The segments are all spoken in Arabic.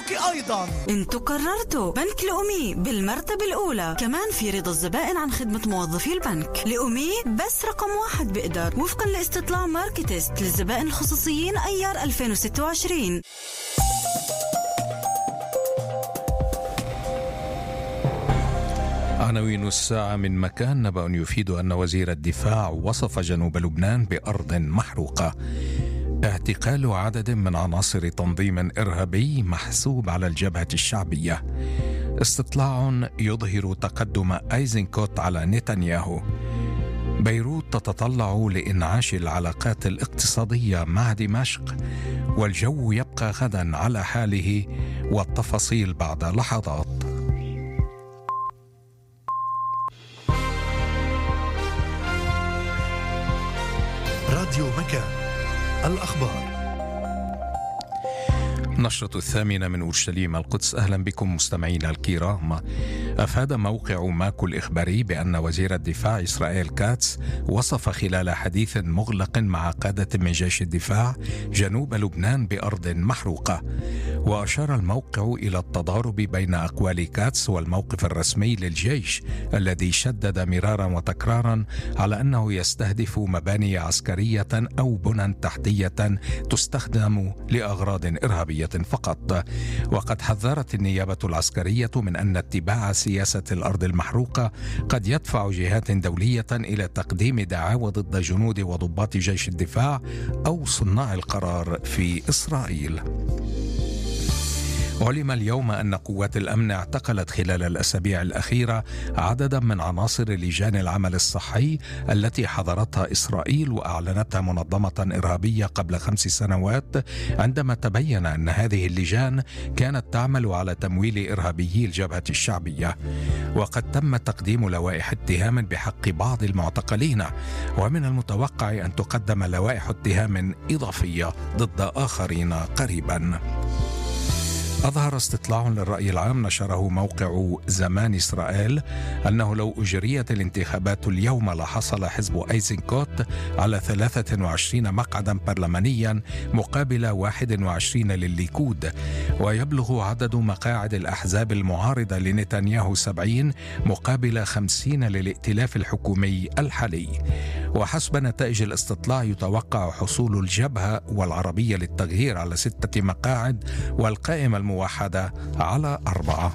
البنك أيضا. انتوا قررتوا بنك لأمي بالمرتبة الأولى، كمان في رضا الزبائن عن خدمة موظفي البنك. لأمي بس رقم 1 بقدر، وفقا لاستطلاع ماركتست للزبائن الخصوصيين أيار 2026. عناوين الساعة من مكان. نبأ يفيد أن وزير الدفاع وصف جنوب لبنان بأرض محروقة. اعتقال عدد من عناصر تنظيم إرهابي محسوب على الجبهة الشعبية. استطلاع يظهر تقدم أيزنكوت على نتنياهو. بيروت تتطلع لإنعاش العلاقات الاقتصادية مع دمشق، والجو يبقى غدا على حاله، والتفاصيل بعد لحظات. راديو مكان، الأخبار. نشرة 8 من أورشليم القدس. أهلا بكم مستمعينا الكرام. أفاد موقع ماكو الإخباري بأن وزير الدفاع إسرائيل كاتس وصف خلال حديث مغلق مع قادة من جيش الدفاع جنوب لبنان بأرض محروقة. وأشار الموقع إلى التضارب بين أقوال كاتس والموقف الرسمي للجيش الذي شدد مرارا وتكرارا على أنه يستهدف مباني عسكرية أو بنى تحتية تستخدم لأغراض إرهابية فقط. وقد حذرت النيابة العسكرية من أن اتباع سياسة الأرض المحروقة قد يدفع جهات دولية إلى تقديم دعاوى ضد جنود وضباط جيش الدفاع أو صناع القرار في إسرائيل. علم اليوم أن قوات الأمن اعتقلت خلال الأسابيع الأخيرة عددا من عناصر لجان العمل الصحي التي حظرتها إسرائيل وأعلنتها منظمة إرهابية قبل 5 سنوات، عندما تبين أن هذه اللجان كانت تعمل على تمويل إرهابيي الجبهة الشعبية. وقد تم تقديم لوائح اتهام بحق بعض المعتقلين، ومن المتوقع أن تقدم لوائح اتهام إضافية ضد آخرين قريبا. أظهر استطلاع للرأي العام نشره موقع زمان إسرائيل أنه لو أجريت الانتخابات اليوم لحصل حزب أيزنكوت على 23 مقعدا برلمانيا مقابل 21 للليكود، ويبلغ عدد مقاعد الأحزاب المعارضة لنتنياهو 70 مقابل 50 للائتلاف الحكومي الحالي. وحسب نتائج الاستطلاع يتوقع حصول الجبهة والعربية للتغيير على 6 مقاعد، والقائمة الموحدة على 4.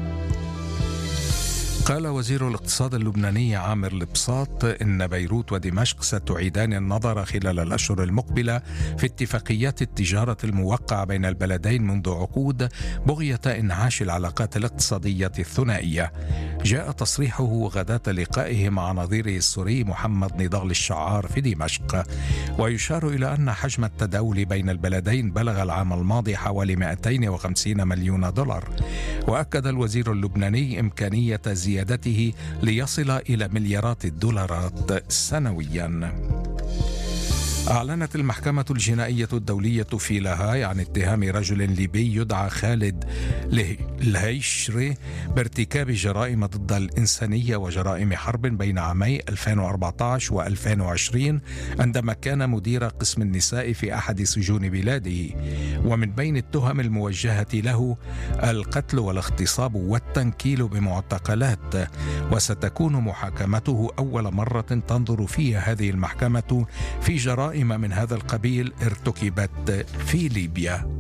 قال وزير الاقتصاد اللبناني عامر البساط إن بيروت ودمشق ستعيدان النظر خلال الأشهر المقبلة في اتفاقيات التجارة الموقعة بين البلدين منذ عقود بغية إنعاش العلاقات الاقتصادية الثنائية. جاء تصريحه غداة لقائه مع نظيره السوري محمد نضال الشعار في دمشق. ويشار إلى أن حجم التداول بين البلدين بلغ العام الماضي حوالي 250 مليون دولار. وأكد الوزير اللبناني إمكانية زيادته ليصل إلى مليارات الدولارات سنويا. أعلنت المحكمة الجنائية الدولية في لاهاي عن اتهام رجل ليبي يدعى خالد الهيشري بارتكاب جرائم ضد الإنسانية وجرائم حرب بين عامي 2014 و2020 عندما كان مدير قسم النساء في أحد سجون بلاده. ومن بين التهم الموجهة له القتل والاغتصاب والتنكيل بمعتقلات. وستكون محاكمته أول مرة تنظر فيها هذه المحكمة في جرائم من هذا القبيل ارتكبت في ليبيا.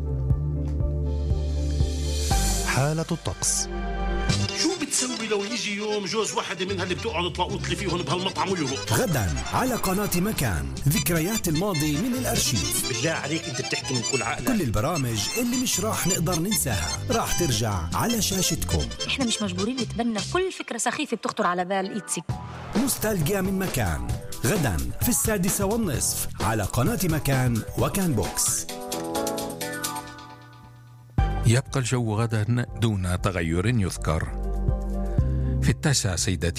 حالة الطقس. شو بتسوي لو يجي يوم جوز واحدة منها اللي بتقعد تلاقوت لي فيهم بهالمطعم ويهرب؟ غدا على قناة مكان، ذكريات الماضي من الأرشيف. بالله عليك انت بتحكي من كل عقلك. كل البرامج اللي مش راح نقدر ننساها راح ترجع على شاشتكم. احنا مش مجبورين نتبنى كل فكرة سخيفة بتخطر على بال إيتسي. نوستالجيا من مكان، غدا في 6:30 على قناة مكان وكان بوكس. يبقى الجو غدا دون تغير يذكر. في 9 سيداتي